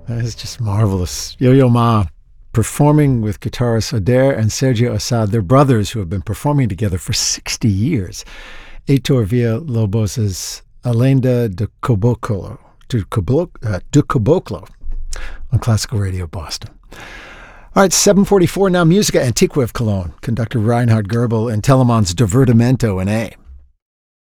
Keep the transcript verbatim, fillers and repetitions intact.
That is just marvelous. Yo-Yo Ma performing with guitarists Adair and Sergio Assad. They're brothers who have been performing together for sixty years. Heitor Villa-Lobos' Alenda de Caboclo, de Caboclo, uh, de Caboclo on Classical Radio Boston. All right, seven forty-four now. Musica Antiqua of Cologne. Conductor Reinhard Goebel and Telemann's Divertimento in A.